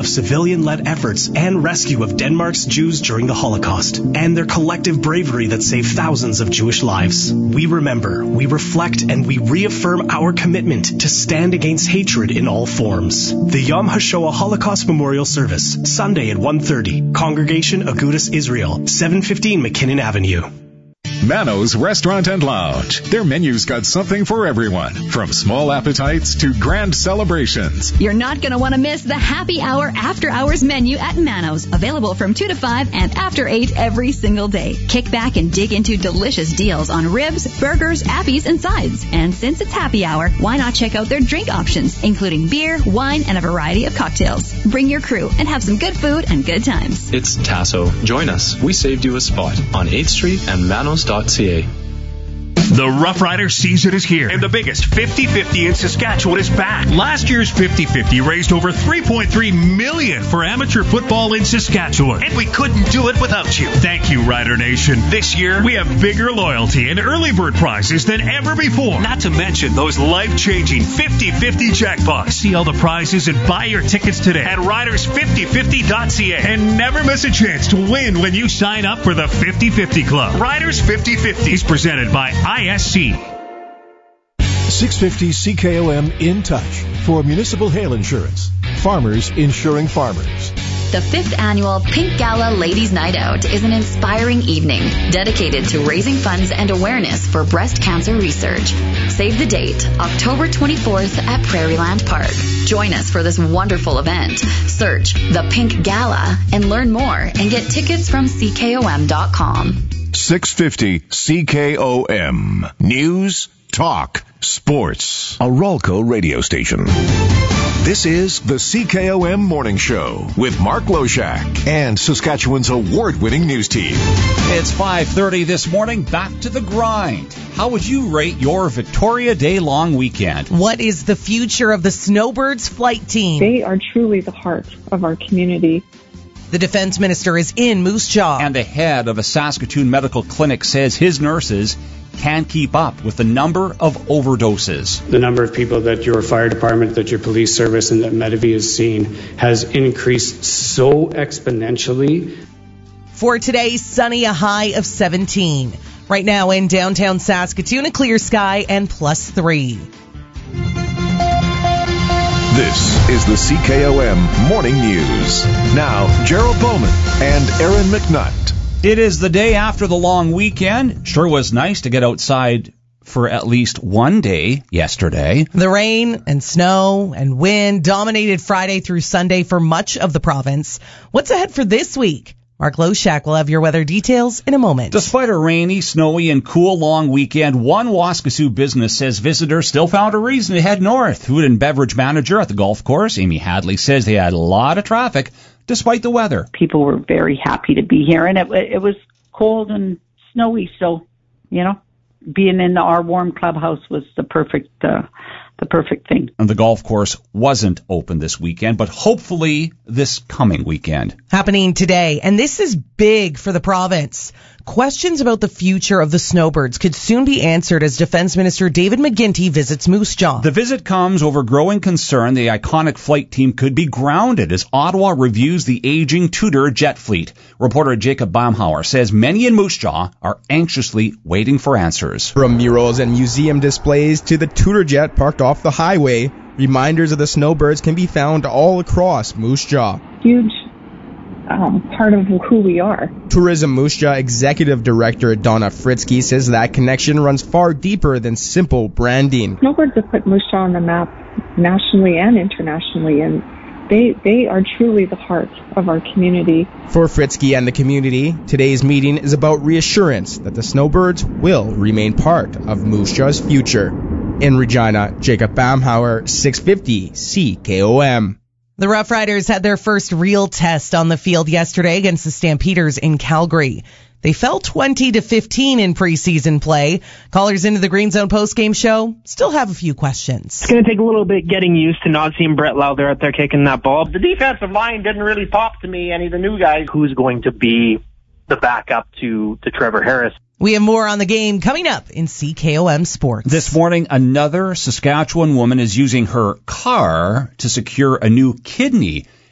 of civilian-led efforts and rescue of Denmark's Jews during the Holocaust, and their collective bravery that saved thousands of Jewish lives. We remember, we reflect, and we reaffirm our commitment to stand against hatred in all forms. The Yom HaShoah Holocaust Memorial Service, Sunday at 1:30, Congregation Agudas Israel, 715 McKinnon Avenue. Mano's Restaurant and Lounge. Their menu's got something for everyone, from small appetites to grand celebrations. You're not going to want to miss the happy hour after hours menu at Mano's, available from 2 to 5 and after 8 every single day. Kick back and dig into delicious deals on ribs, burgers, appies, and sides. And since it's happy hour, why not check out their drink options, including beer, wine, and a variety of cocktails. Bring your crew and have some good food and good times. It's Tasso. Join us. We saved you a spot on 8th Street and Manos.ca. The Rough Rider season is here, and the biggest 50-50 in Saskatchewan is back. Last year's 50-50 raised over $3.3 million for amateur football in Saskatchewan, and we couldn't do it without you. Thank you, Rider Nation. This year, we have bigger loyalty and early bird prizes than ever before, not to mention those life-changing 50-50 jackpots. See all the prizes and buy your tickets today at riders5050.ca, and never miss a chance to win when you sign up for the 50-50 Club. Riders 50-50 is presented by ISC. 650 CKOM in touch for municipal hail insurance. Farmers insuring farmers. The 5th annual Pink Gala Ladies Night Out is an inspiring evening dedicated to raising funds and awareness for breast cancer research. Save the date, October 24th at Prairieland Park. Join us for this wonderful event. Search The Pink Gala and learn more and get tickets from CKOM.com. 650 CKOM. News, talk, sports. A Ralco radio station. This is the CKOM Morning Show with Mark Loshak and Saskatchewan's award-winning news team. It's 5:30 this morning. Back to the grind. How would you rate your Victoria Day long weekend? What is the future of the Snowbirds flight team? They are truly the heart of our community. The defense minister is in Moose Jaw. And the head of a Saskatoon medical clinic says his nurses can't keep up with the number of overdoses. The number of people that your fire department, that your police service, and that Medivie has seen has increased so exponentially. For today, sunny, a high of 17. Right now in downtown Saskatoon, a clear sky and +3. This is the CKOM Morning News. Now, Gerald Bowman and Aaron McNutt. It is the day after the long weekend. Sure was nice to get outside for at least one day yesterday. The rain and snow and wind dominated Friday through Sunday for much of the province. What's ahead for this week? Mark Loshak will have your weather details in a moment. Despite a rainy, snowy, and cool long weekend, one Waskesiu business says visitors still found a reason to head north. Food and beverage manager at the golf course, Amy Hadley, says they had a lot of traffic despite the weather. People were very happy to be here, and it was cold and snowy, so, being in our warm clubhouse was the perfect thing. And the golf course wasn't open this weekend, but hopefully this coming weekend. Happening today, and this is big for the province. Questions about the future of the Snowbirds could soon be answered as Defense Minister David McGuinty visits Moose Jaw. The visit comes over growing concern the iconic flight team could be grounded as Ottawa reviews the aging Tudor jet fleet. Reporter Jacob Baumhauer says many in Moose Jaw are anxiously waiting for answers. From murals and museum displays to the Tudor jet parked off the highway, reminders of the Snowbirds can be found all across Moose Jaw. Huge part of who we are. Tourism Moose Jaw Executive Director Donna Fritzky says that connection runs far deeper than simple branding. Snowbirds have put Moose Jaw on the map nationally and internationally, and they are truly the heart of our community. For Fritzky and the community, today's meeting is about reassurance that the Snowbirds will remain part of Moose Jaw's future. In Regina, Jacob Baumhauer, 650 CKOM. The Rough Riders had their first real test on the field yesterday against the Stampeders in Calgary. They fell 20-15 in preseason play. Callers into the Green Zone postgame show still have a few questions. It's going to take a little bit getting used to not seeing Brett Lowther out there kicking that ball. The defensive line didn't really pop to me, any of the new guys. Who's going to be the backup to Trevor Harris? We have more on the game coming up in CKOM Sports. This morning, another Saskatchewan woman is using her car to secure a new kidney.